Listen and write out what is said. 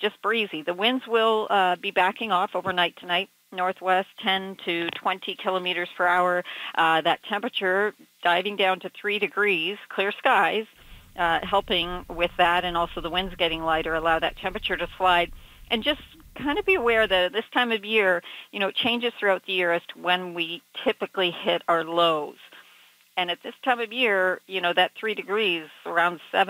just breezy. The winds will be backing off overnight tonight. Northwest 10 to 20 kilometers per hour. That temperature diving down to 3 degrees, clear skies, helping with that, and also the winds getting lighter allow that temperature to slide. And just kind of be aware that at this time of year, it changes throughout the year as to when we typically hit our lows. And at this time of year, that 3 degrees, around 7